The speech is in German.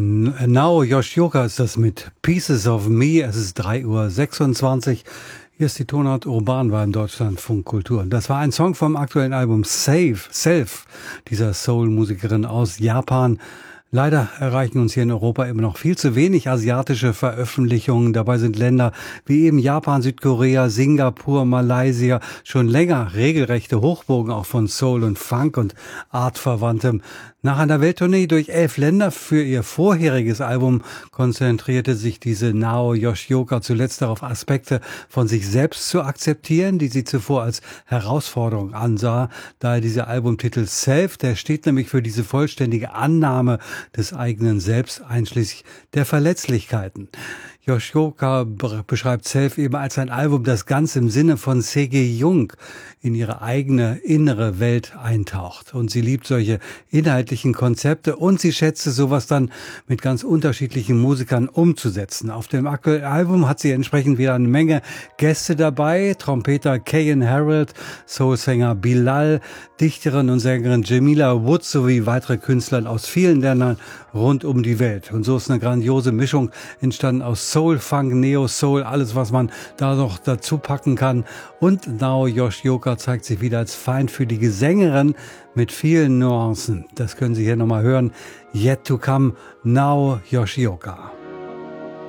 Nao Yoshioka ist das mit Pieces of Me. Es ist 3:26 Uhr. Hier ist die Tonart Urban beim Deutschlandfunk Kultur. Das war ein Song vom aktuellen Album Self, dieser Soul-Musikerin aus Japan. Leider erreichen uns hier in Europa immer noch viel zu wenig asiatische Veröffentlichungen. Dabei sind Länder wie eben Japan, Südkorea, Singapur, Malaysia schon länger regelrechte Hochburgen auch von Soul und Funk und Artverwandtem. Nach einer Welttournee durch 11 Länder für ihr vorheriges Album konzentrierte sich diese Nao Yoshioka zuletzt darauf, Aspekte von sich selbst zu akzeptieren, die sie zuvor als Herausforderung ansah. Daher dieser Albumtitel Self, der steht nämlich für diese vollständige Annahme des eigenen Selbst, einschließlich der Verletzlichkeiten. Yoshioka beschreibt Self eben als ein Album, das ganz im Sinne von C.G. Jung in ihre eigene innere Welt eintaucht. Und sie liebt solche inhaltlichen Konzepte und sie schätzte sowas dann mit ganz unterschiedlichen Musikern umzusetzen. Auf dem aktuellen Album hat sie entsprechend wieder eine Menge Gäste dabei. Trompeter Kayan Harold, Soulsänger Bilal, Dichterin und Sängerin Jamila Woods sowie weitere Künstler aus vielen Ländern rund um die Welt. Und so ist eine grandiose Mischung entstanden aus Soul, Funk, Neo Soul, alles was man da noch dazu packen kann. Und Nao Yoshioka zeigt sich wieder als feinfühlige Sängerin mit vielen Nuancen. Das können Sie hier nochmal hören. Yet to come, Nao Yoshioka.